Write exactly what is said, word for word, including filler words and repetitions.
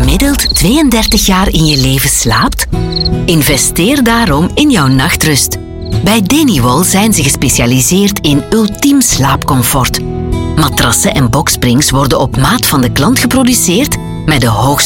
gemiddeld tweeëndertig jaar in je leven slaapt? Investeer daarom in jouw nachtrust. Bij Deniwol zijn ze gespecialiseerd in ultiem slaapcomfort. Matrassen en boksprings worden op maat van de klant geproduceerd met de hoogste